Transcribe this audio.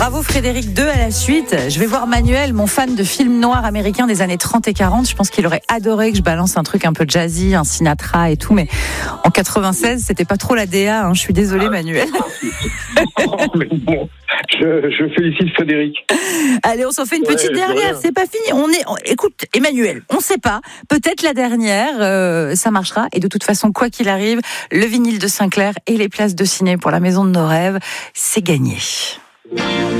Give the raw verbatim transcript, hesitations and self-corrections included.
Bravo Frédéric, deux à la suite. Je vais voir Manuel, mon fan de films noirs américains des années trente et quarante. Je pense qu'il aurait adoré que je balance un truc un peu jazzy, un Sinatra et tout. Mais en quatre-vingt-seize, c'était pas trop la D A. Hein. Je suis désolée Manuel. Oh, mais bon, je, je félicite Frédéric. Allez, on s'en fait une Ouais, petite dernière. C'est pas fini. On est, on- écoute, Emmanuel, on sait pas. Peut-être la dernière, euh, ça marchera. Et de toute façon, quoi qu'il arrive, le vinyle de Sinclair et les places de ciné pour la maison de nos rêves, c'est gagné.